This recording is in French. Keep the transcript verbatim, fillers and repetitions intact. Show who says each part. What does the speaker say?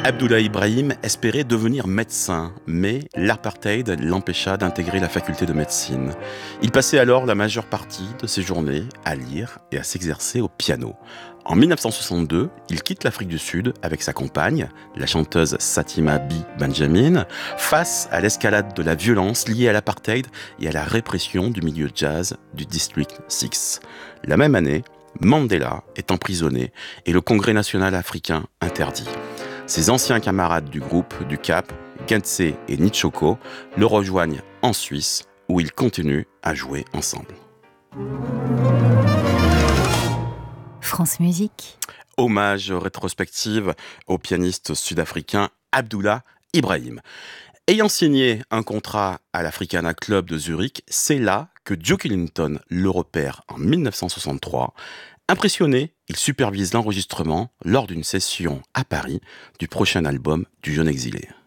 Speaker 1: Abdoulaye Ibrahim espérait devenir médecin, mais l'apartheid l'empêcha d'intégrer la faculté de médecine. Il passait alors la majeure partie de ses journées à lire et à s'exercer au piano. En mille neuf cent soixante-deux, il quitte l'Afrique du Sud avec sa compagne, la chanteuse Satima B. Benjamin, face à l'escalade de la violence liée à l'apartheid et à la répression du milieu jazz du District six. La même année, Mandela est emprisonné et le Congrès national africain interdit. Ses anciens camarades du groupe du Cap, Gentse et Nitchoko, le rejoignent en Suisse où ils continuent à jouer ensemble.
Speaker 2: France Musique.
Speaker 1: Hommage rétrospective au pianiste sud-africain Abdoulaye Ibrahim. Ayant signé un contrat à l'Africana Club de Zurich, c'est là que Duke Ellington le repère en mille neuf cent soixante-trois. Impressionné, il supervise l'enregistrement lors d'une session à Paris du prochain album du jeune exilé.